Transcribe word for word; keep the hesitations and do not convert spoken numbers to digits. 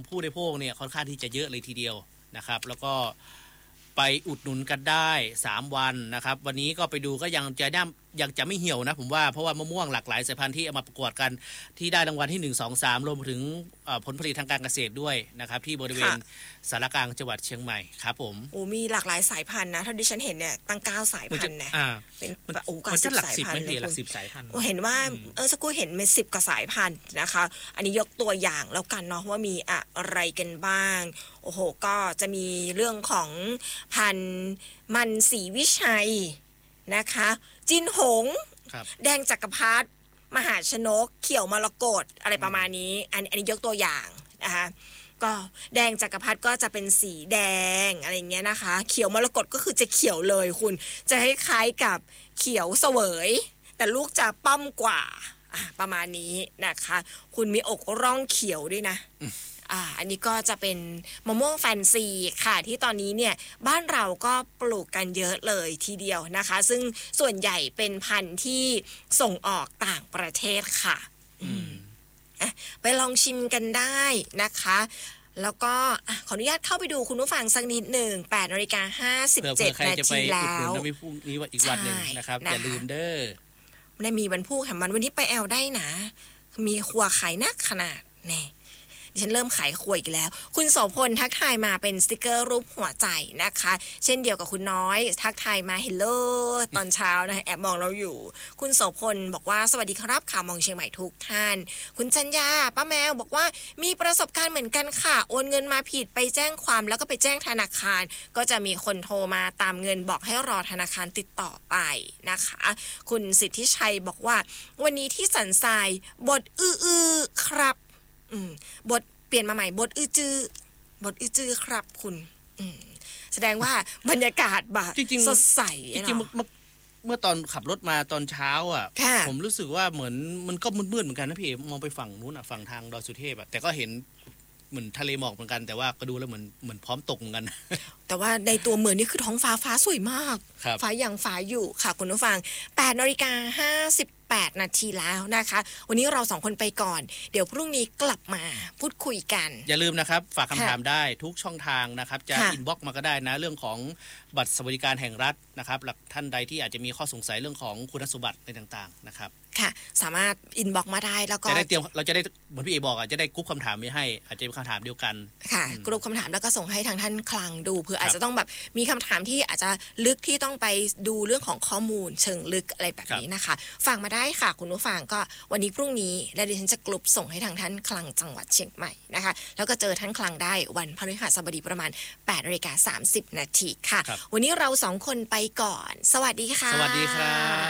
ผู้บริโภคเนี่ยค่อนข้างที่จะเยอะเลยทีเดียวนะครับแล้วก็ไปอุดหนุนกันได้สามวันนะครับวันนี้ก็ไปดูก็ยังจะย่ำยังจะไม่เหี่ยวนะผมว่าเพราะว่ามะม่วงหลากหลายสายพันธุ์ที่เอามาประกวดกันที่ได้รางวัลที่หนึ่ง สอง สามรวมถึงผลผลิตทางการเกษตรด้วยนะครับที่บริเวณสารกลางจังหวัดเชียงใหม่ครับผมโอ้มีหลากหลายสายพันธุ์นะถ้าดิฉันเห็นเนี่ยตั้งเก้าสายพันธุ์นะเป็นโอ้กว่าสิบสายพันธุ์เลยคุณเห็นว่าเออสักครู่เห็นเป็นสิบกว่าสายพันธุ์นะคะอันนี้ยกตัวอย่างแล้วกันเนาะว่ามีอะไรกันบ้างโอ้โหก็จะมีเรื่องของพันธุ์มันสีวิชัยนะคะจินหงแดงจักรพรรดิมหาชนกเขียวมรกตอะไรประมาณนี้อันอันนี้ยกตัวอย่างนะคะก็แดงจักรพรรดิก็จะเป็นสีแดงอะไรเงี้ยนะคะเขียวมรกตก็คือจะเขียวเลยคุณจะคล้ายๆกับเขียวเสวยแต่ลูกจะป้อมกว่าประมาณนี้นะคะคุณมีอกร่องเขียวด้วยนะอ่าอันนี้ก็จะเป็นมะม่วงแฟนซีค่ะที่ตอนนี้เนี่ยบ้านเราก็ปลูกกันเยอะเลยทีเดียวนะคะซึ่งส่วนใหญ่เป็นพันธุ์ที่ส่งออกต่างประเทศค่ะอืมอ่ะไปลองชิมกันได้นะคะแล้วก็ขออนุญาตเข้าไปดูคุณผู้ฟังสักนิดหนึ่งแปดนาฬิกาห้าสิบเจ็ดนาทีแล้วจะไปพรุ่งนี้อีกวันหนึ่งนะครับอย่าลืมเด้อไม่มีวันพูดค่ะมันวันนี้ไปแอลได้นะมีครัวขายนักขนาดแน่ฉันเริ่มขายขวยอีกแล้วคุณโสพลทักทายมาเป็นสติกเกอร์รูปหัวใจนะคะเช่นเดียวกับคุณน้อยทักทายมาเฮลโลตอนเช้านะแอบมองเราอยู่คุณโสพลบอกว่าสวัสดีครับข่าวมองเชียงใหม่ทุกท่านคุณจันยาป้าแมวบอกว่ามีประสบการณ์เหมือนกันค่ะโอนเงินมาผิดไปแจ้งความแล้วก็ไปแจ้งธนาคารก็จะมีคนโทรมาตามเงินบอกให้รอธนาคารติดต่อไปนะคะคุณสิทธิชัยบอกว่าวันนี้ที่สันทรายบทอื้อๆครับอืมบทเปลี่ยนมาใหม่บทอื้อจื้อบทอื้อจื้อครับคุณแสดงว่าบรรยากาศแบบสดใสจริงๆเมื่อตอนขับรถมาตอนเช้าอ่ะผมรู้สึกว่าเหมือนมันก็มืดๆเหมือนกันนะพี่มองไปฝั่งนู้นอ่ะฝั่งทางดอยสุเทพอ่ะแต่ก็เห็นเหมือนทะเลหมอกเหมือนกันแต่ว่าก็ดูแล้วเหมือนเหมือนพร้อมตกเหมือนกันแต่ว่าในตัวเมืองนี่คือท้องฟ้าฟ้าสวยมากฟ้ายังฟ้าอยู่ค่ะคุณผู้ฟังแปดนาฬิกาห้าสิบแปดนาทีแล้วนะคะวันนี้เราสองคนไปก่อนเดี๋ยวพรุ่งนี้กลับมาพูดคุยกันอย่าลืมนะครับฝากคำถามได้ทุกช่องทางนะครับจะอินบ็อกซ์มาก็ได้นะเรื่องของบัตรสวัสดิการแห่งรัฐนะครับหลักท่านใดที่อาจจะมีข้อสงสัยเรื่องของคุณสมบัติอะไรต่างๆนะครับค่ะสามารถอินบ็อกซ์มาได้แล้วก็จะได้เตรียมเราจะได้เหมือนพี่เอบอกอ่ะจะได้กรุ๊ปคำถามไว้ให้อาจจะเป็นคำถามเดียวกันค่ะกรุ๊ปคำถามแล้วก็ส่งให้ทางท่านคลังดูเผื่ออาจจะต้องแบบมีคำถามที่อาจจะลึกที่ต้องไปดูเรื่องของข้อมูลเชิงลึกอะไรแบบนี้นะคะฝากมาได้ค่ะคุณผู้ฟังก็วันนี้พรุ่งนี้และดิฉันจะกรุ๊ปส่งให้ทางท่านคลังจังหวัดเชียงใหม่นะคะแล้วก็เจอท่านคลังได้วันพฤหัสบดีประมาณแปดนาฬิกาสามสิบนาทีค่ะวันนี้เราสองคนไปก่อนสวัสดีค่ะสวัสดีครับ